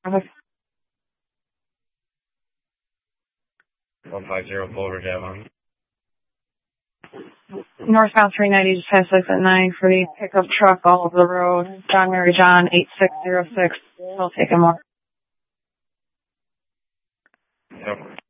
Okay. 150 Boulder Ave. Northbound 390, just past exit 9 for the pickup truck all over the road. John Mary John 8606. We'll take him more. Yep.